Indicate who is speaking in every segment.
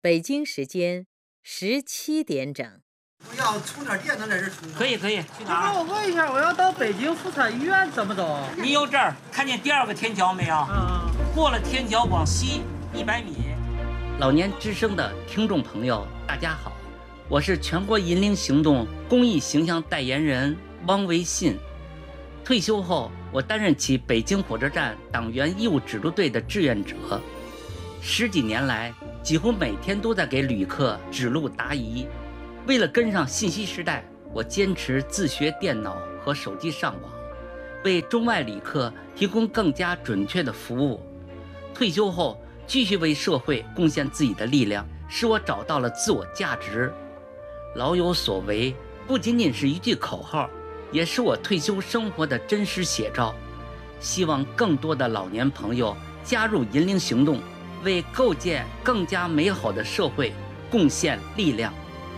Speaker 1: 北京时间17点整。
Speaker 2: 我要充点电能在这充。
Speaker 3: 可以，去哪儿？
Speaker 4: 那我问一下，我要到北京妇产医院怎么走？
Speaker 3: 你由这儿看见第2个天桥没有？过了天桥往西100米。
Speaker 5: 老年之声的听众朋友，大家好，我是全国银龄行动公益形象代言人汪维信。退休后，我担任起北京火车站党员义务指路队的志愿者，10几年来，几乎每天都在给旅客指路答疑。为了跟上信息时代，我坚持自学电脑和手机上网，为中外旅客提供更加准确的服务。退休后，继续为社会贡献自己的力量，使我找到了自我价值。老有所为不仅仅是一句口号，也是我退休生活的真实写照。希望更多的老年朋友加入银龄行动，为构建更加美好的社会贡献力量。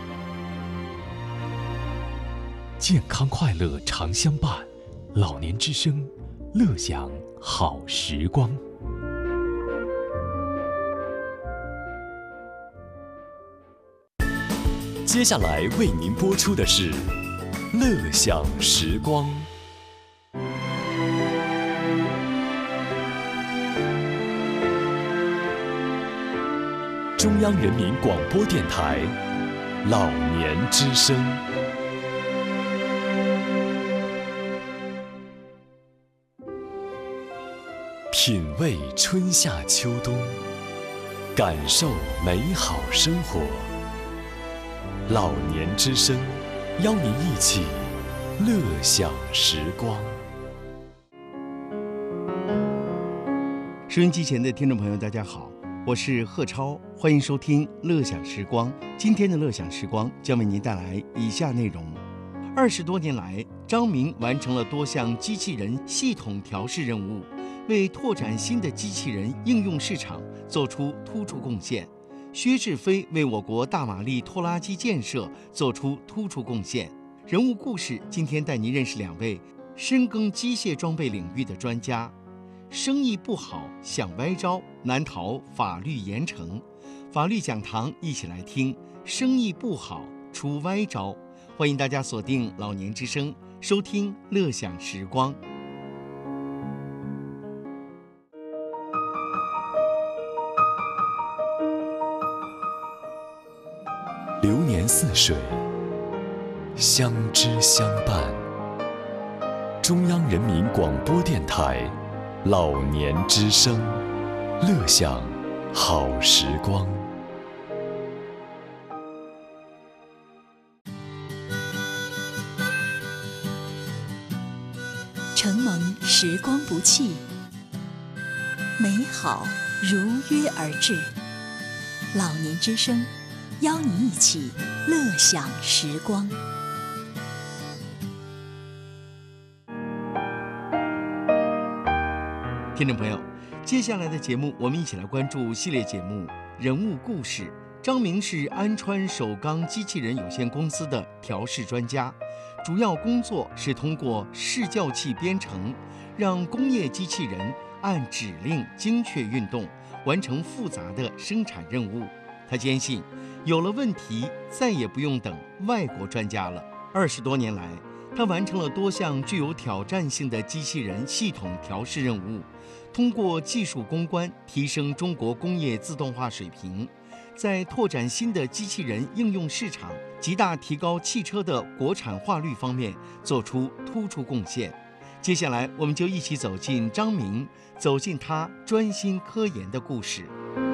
Speaker 6: 健康快乐常相伴，老年之声，乐享好时光。接下来为您播出的是《乐享时光》。中央人民广播电台《老年之声》。品味春夏秋冬，感受美好生活。老年之声，邀您一起乐享时光。
Speaker 7: 收音机前的听众朋友，大家好，我是贺超，欢迎收听乐享时光。今天的乐享时光将为您带来以下内容：20多年来，张明完成了多项机器人系统调试任务，为拓展新的机器人应用市场做出突出贡献。薛志飞为我国大马力拖拉机建设做出突出贡献。人物故事，今天带您认识2位深耕机械装备领域的专家。生意不好想歪招，难逃法律严惩。法律讲堂，一起来听生意不好出歪招。欢迎大家锁定老年之声，收听乐享时光。
Speaker 6: 流年似水，相知相伴。中央人民广播电台老年之声，乐享好时光。
Speaker 8: 承蒙时光不弃，美好如约而至。老年之声，邀你一起乐享时光。
Speaker 7: 听众朋友，接下来的节目，我们一起来关注系列节目《人物故事》。张明是安川首钢机器人有限公司的调试专家，主要工作是通过视校器编程，让工业机器人按指令精确运动，完成复杂的生产任务。他坚信，有了问题，再也不用等外国专家了。20多年来，他完成了多项具有挑战性的机器人系统调试任务，通过技术攻关，提升中国工业自动化水平，在拓展新的机器人应用市场、极大提高汽车的国产化率方面做出突出贡献。接下来，我们就一起走进张明，走进他专心科研的故事。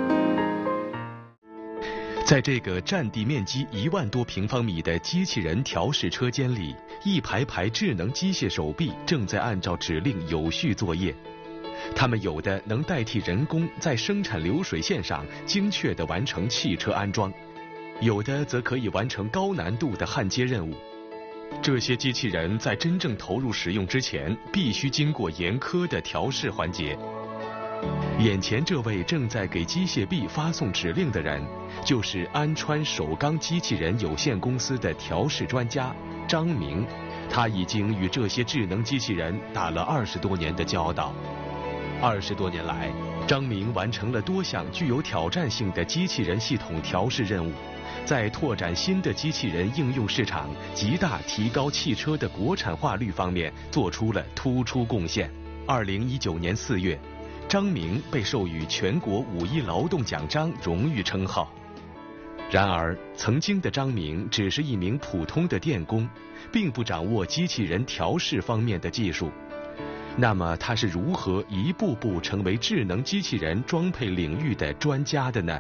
Speaker 6: 在这个占地面积1万多平方米的机器人调试车间里，一排排智能机械手臂正在按照指令有序作业。它们有的能代替人工在生产流水线上精确地完成汽车安装，有的则可以完成高难度的焊接任务。这些机器人在真正投入使用之前，必须经过严苛的调试环节。眼前这位正在给机械臂发送指令的人，就是安川首钢机器人有限公司的调试专家张明。他已经与这些智能机器人打了20多年的交道。20多年来， 张明完成了多项具有挑战性的机器人系统调试任务，在拓展新的机器人应用市场、极大提高汽车的国产化率方面做出了突出贡献。2019年4月，张明被授予全国5.1劳动奖章荣誉称号。然而，曾经的张明只是一名普通的电工，并不掌握机器人调试方面的技术。那么，他是如何一步步成为智能机器人装配领域的专家的呢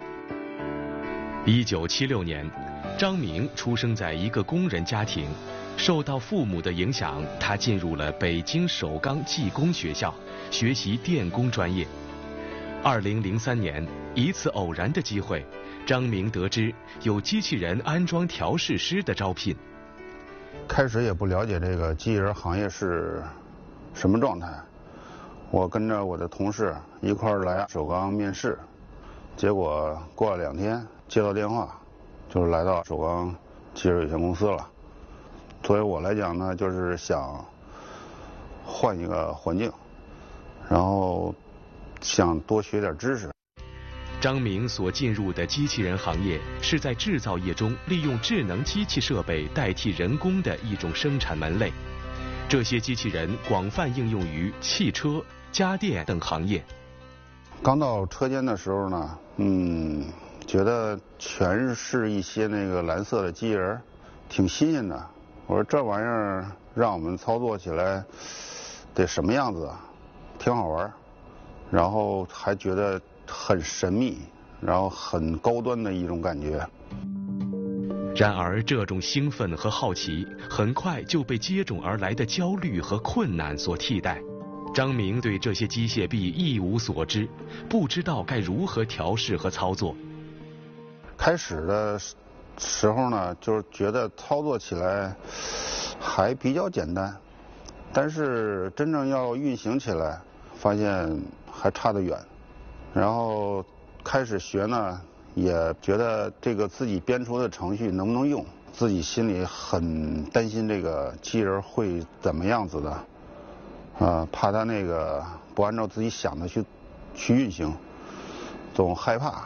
Speaker 6: ？1976年，张明出生在一个工人家庭，受到父母的影响，他进入了北京首钢技工学校学习电工专业。2003年，一次偶然的机会，张明得知有机器人安装调试师的招聘。
Speaker 9: 开始也不了解这个机器人行业是什么状态，我跟着我的同事一块儿来首钢面试，结果过了2天接到电话，就是来到首钢机器人有限公司了。作为我来讲呢，就是想换一个环境，然后想多学点知识。
Speaker 6: 张明所进入的机器人行业是在制造业中利用智能机器设备代替人工的一种生产门类。这些机器人广泛应用于汽车、家电等行业。
Speaker 9: 刚到车间的时候呢，觉得全是一些那个蓝色的机器人，挺新鲜的。我说这玩意儿让我们操作起来得什么样子啊？挺好玩，然后还觉得很神秘，然后很高端的一种感觉。
Speaker 6: 然而，这种兴奋和好奇很快就被接踵而来的焦虑和困难所替代。张明对这些机械臂一无所知，不知道该如何调试和操作。
Speaker 9: 开始的时候呢，就是觉得操作起来还比较简单，但是真正要运行起来，发现还差得远。然后开始学呢，也觉得这个自己编出的程序能不能用，自己心里很担心这个机器人会怎么样子的，怕他那个不按照自己想的去运行，总害怕。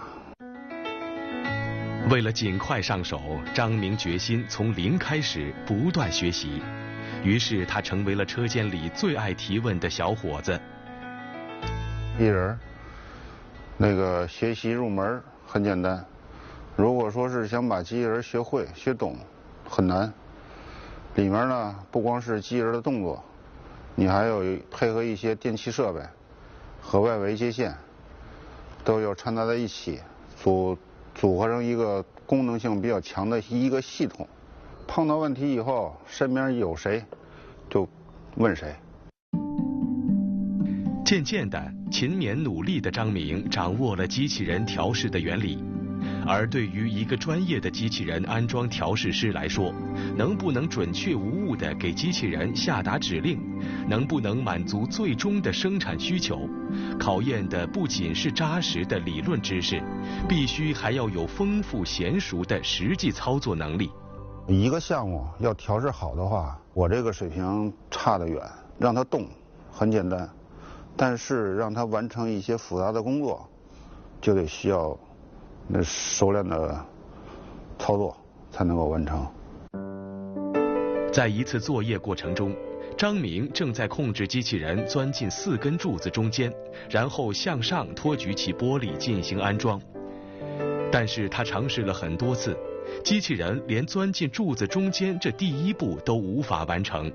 Speaker 6: 为了尽快上手，张明决心从零开始不断学习，于是他成为了车间里最爱提问的小伙子。
Speaker 9: 机器人那个学习入门很简单，如果说是想把机器人学会学懂，很难。里面呢不光是机器人的动作，你还有配合一些电气设备和外围接线，都要掺杂在一起，组合成一个功能性比较强的一个系统。碰到问题以后，身边有谁就问谁。
Speaker 6: 渐渐的，勤勉努力的张明掌握了机器人调试的原理。而对于一个专业的机器人安装调试师来说，能不能准确无误地给机器人下达指令，能不能满足最终的生产需求，考验的不仅是扎实的理论知识，必须还要有丰富娴熟的实际操作能力。
Speaker 9: 一个项目要调试好的话，我这个水平差得远。让它动很简单，但是让它完成一些复杂的工作，就得需要那熟练的操作才能够完成。
Speaker 6: 在一次作业过程中，张明正在控制机器人钻进4根柱子中间，然后向上托举起玻璃进行安装。但是他尝试了很多次，机器人连钻进柱子中间这第一步都无法完成。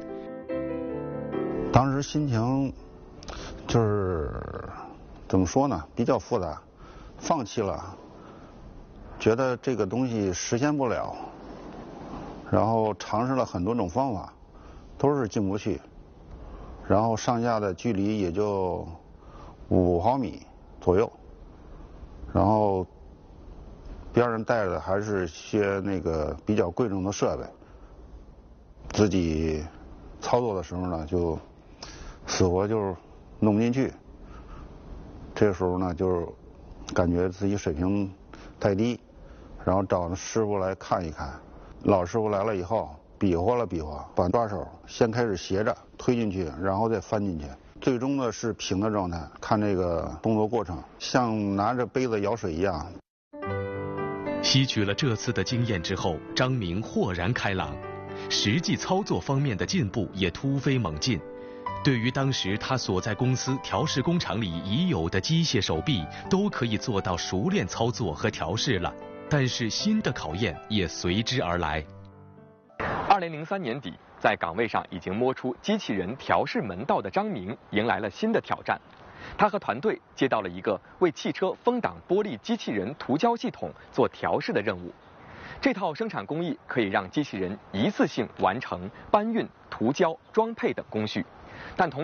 Speaker 9: 当时心情就是怎么说呢，比较复杂，放弃了，觉得这个东西实现不了，然后尝试了很多种方法，都是进不去，然后上下的距离也就5毫米左右，然后边上带的还是些那个比较贵重的设备，自己操作的时候呢，就死活就是弄不进去。这时候呢，就是感觉自己水平太低，然后找师傅来看一看。老师傅来了以后，比划了比划，把抓手先开始斜着推进去，然后再翻进去， 最终呢是平的状态，看这个动作过程像拿着杯子舀水一样。
Speaker 6: 吸取了这次的经验之后，张明豁然开朗，实际操作方面的进步也突飞猛进。对于当时他所在公司调试工厂里已有的机械手臂，都可以做到熟练操作和调试了。但是新的考验也随之而来。
Speaker 10: 2003年底，在岗位上已经摸出机器人调试门道的张明，迎来了新的挑战。他和团队接到了一个为汽车风挡玻璃机器人涂胶系统做调试的任务。这套生产工艺可以让机器人一次性完成搬运、涂胶、装配等工序，但同